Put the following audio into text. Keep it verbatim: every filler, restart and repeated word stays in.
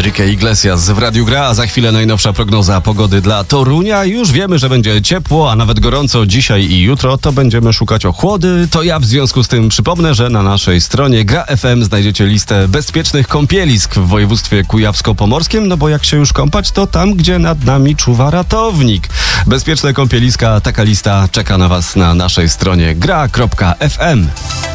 Enrique Iglesias w Radiu Gra, a za chwilę najnowsza prognoza pogody dla Torunia. Już wiemy, że będzie ciepło, a nawet gorąco dzisiaj i jutro, to będziemy szukać ochłody. To ja w związku z tym przypomnę, że na naszej stronie Gra F M znajdziecie listę bezpiecznych kąpielisk w województwie kujawsko-pomorskim, no bo jak się już kąpać, to tam, gdzie nad nami czuwa ratownik. Bezpieczne kąpieliska, taka lista czeka na was na naszej stronie gra kropka f m.